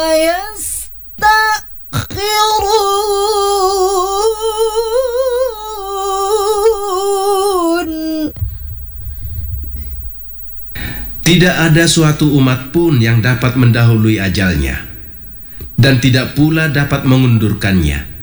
يستأخرون. Tidak ada suatu umat pun yang dapat mendahului ajalnya, dan tidak pula dapat mengundurkannya.